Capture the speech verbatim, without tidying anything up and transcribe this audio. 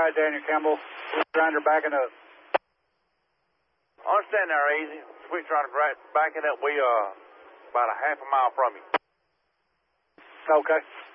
right, Daniel Campbell. Sweet Grinder backing up. I understand there, Easy. Sweet Grinder backing up. We, uh, about a half a mile from you. Okay.